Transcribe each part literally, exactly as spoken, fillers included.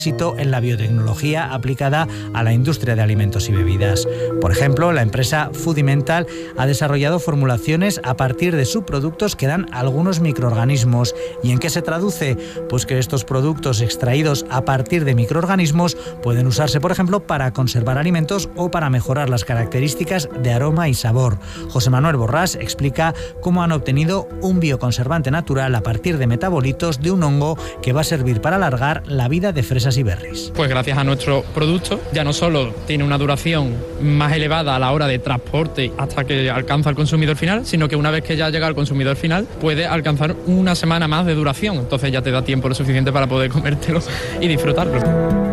en la biotecnología aplicada a la industria de alimentos y bebidas. Por ejemplo, la empresa Foodimental ha desarrollado formulaciones a partir de subproductos que dan algunos microorganismos. ¿Y en qué se traduce? Pues que estos productos extraídos a partir de microorganismos pueden usarse, por ejemplo, para conservar alimentos o para mejorar las características de aroma y sabor. José Manuel Borrás explica cómo han obtenido un bioconservante natural a partir de metabolitos de un hongo que va a servir para alargar la vida de fresas y berries. Pues gracias a nuestro producto ya no solo tiene una duración más elevada a la hora de transporte hasta que alcanza al consumidor final, sino que una vez que ya llega al consumidor final puede alcanzar una semana más de duración. Entonces ya te da tiempo lo suficiente para poder comértelo y disfrutarlo.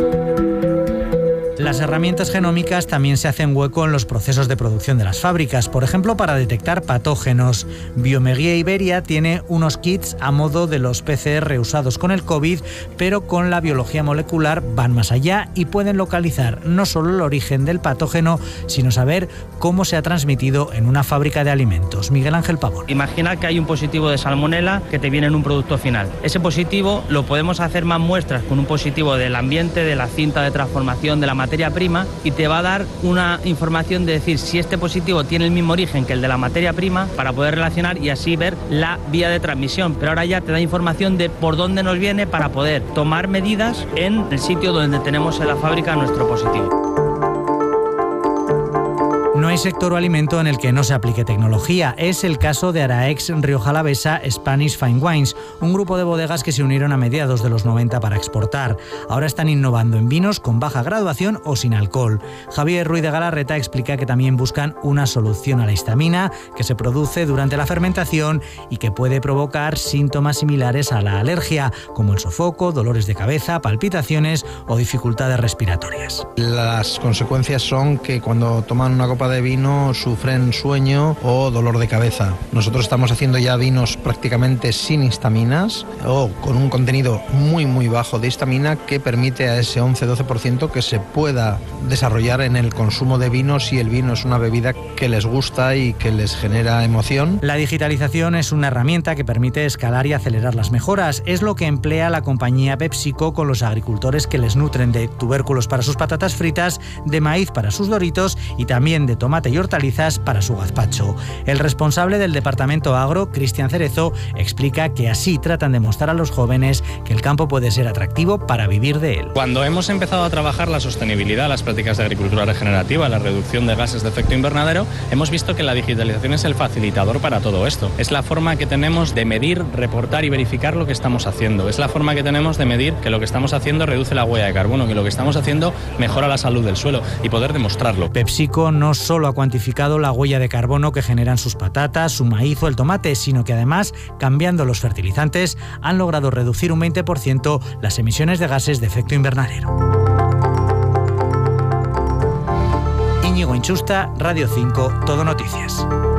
Las herramientas genómicas también se hacen hueco en los procesos de producción de las fábricas, por ejemplo, para detectar patógenos. Biomeguía Iberia tiene unos kits a modo de los P C R usados con el COVID, pero con la biología molecular van más allá y pueden localizar no solo el origen del patógeno, sino saber cómo se ha transmitido en una fábrica de alimentos. Miguel Ángel Pavón. Imagina que hay un positivo de salmonela que te viene en un producto final. Ese positivo lo podemos hacer más muestras con un positivo del ambiente, de la cinta de transformación, de la materia prima, y te va a dar una información de decir si este positivo tiene el mismo origen que el de la materia prima para poder relacionar y así ver la vía de transmisión. Pero ahora ya te da información de por dónde nos viene para poder tomar medidas en el sitio donde tenemos en la fábrica nuestro positivo. No hay sector o alimento en el que no se aplique tecnología. Es el caso de Araex Rioja Alavesa Spanish Fine Wines, un grupo de bodegas que se unieron a mediados de los noventa para exportar. Ahora están innovando en vinos con baja graduación o sin alcohol. Javier Ruiz de Galarreta explica que también buscan una solución a la histamina que se produce durante la fermentación y que puede provocar síntomas similares a la alergia, como el sofoco, dolores de cabeza, palpitaciones o dificultades respiratorias. Las consecuencias son que cuando toman una copa de vino sufren sueño o dolor de cabeza. Nosotros estamos haciendo ya vinos prácticamente sin histaminas o con un contenido muy muy bajo de histamina que permite a ese once a doce por ciento que se pueda desarrollar en el consumo de vinos si el vino es una bebida que les gusta y que les genera emoción. La digitalización es una herramienta que permite escalar y acelerar las mejoras. Es lo que emplea la compañía PepsiCo con los agricultores que les nutren de tubérculos para sus patatas fritas, de maíz para sus doritos y también de tomate y hortalizas para su gazpacho. El responsable del departamento agro, Cristian Cerezo, explica que así tratan de mostrar a los jóvenes que el campo puede ser atractivo para vivir de él. Cuando hemos empezado a trabajar la sostenibilidad, las prácticas de agricultura regenerativa, la reducción de gases de efecto invernadero, hemos visto que la digitalización es el facilitador para todo esto. Es la forma que tenemos de medir, reportar y verificar lo que estamos haciendo. Es la forma que tenemos de medir que lo que estamos haciendo reduce la huella de carbono, que lo que estamos haciendo mejora la salud del suelo y poder demostrarlo. PepsiCo no solo ha cuantificado la huella de carbono que generan sus patatas, su maíz o el tomate, sino que además, cambiando los fertilizantes, han logrado reducir un veinte por ciento las emisiones de gases de efecto invernadero. Íñigo Inchusta, Radio cinco, Todo Noticias.